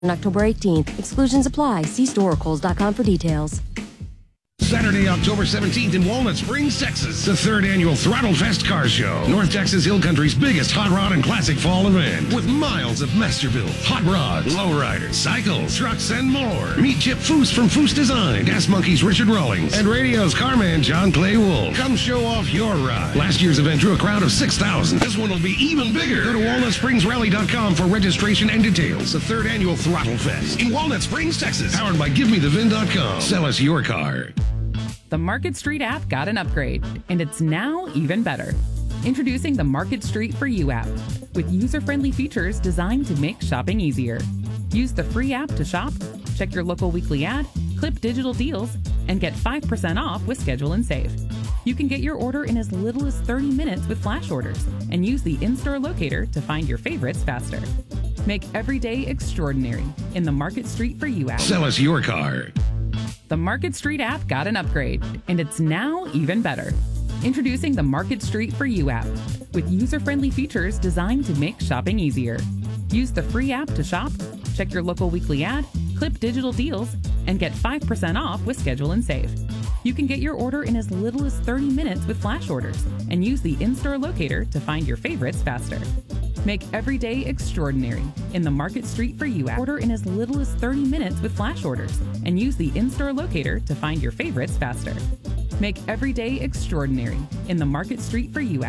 on October 18th. Exclusions apply. See store or Kohl's.com for details. Saturday, October 17th in Walnut Springs, Texas. The third annual Throttle Fest Car Show. North Texas Hill Country's biggest hot rod and classic fall event. With miles of Masterbuilt, hot rods, lowriders, cycles, trucks, and more. Meet Chip Foose from Foose Design, Gas Monkeys Richard Rawlings, and Radio's carman John Clay Wolf. Come show off your ride. Last year's event drew a crowd of 6,000. This one will be even bigger. Go to WalnutSpringsRally.com for registration and details. The third annual Throttle Fest in Walnut Springs, Texas. Powered by GiveMeTheVin.com. Sell us your car. The Market Street app got an upgrade, and it's now even better. Introducing the Market Street For You app, with user-friendly features designed to make shopping easier. Use the free app to shop, check your local weekly ad, clip digital deals, and get 5% off with Schedule and Save. You can get your order in as little as 30 minutes with flash orders, and use the in-store locator to find your favorites faster. Make every day extraordinary in the Market Street For You app. Sell us your car. The Market Street app got an upgrade, and it's now even better. Introducing the Market Street For You app, with user-friendly features designed to make shopping easier. Use the free app to shop, check your local weekly ad, clip digital deals, and get 5% off with Schedule and Save. You can get your order in as little as 30 minutes with flash orders, and use the in-store locator to find your favorites faster. Make every day extraordinary in the Market Street For You app. Order in as little as 30 minutes with flash orders, and use the in-store locator to find your favorites faster. Make every day extraordinary in the Market Street For You app.